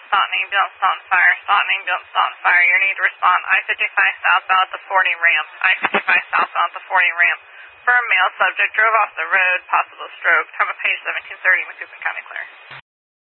Staunton ambulance, Staunton fire. Staunton ambulance, Staunton fire. You need to respond. I-55 southbound at the 40 ramp. I-55 southbound at the 40 ramp. Firm male subject drove off the road, possible stroke. Time of page 1730, Macoupin County clear.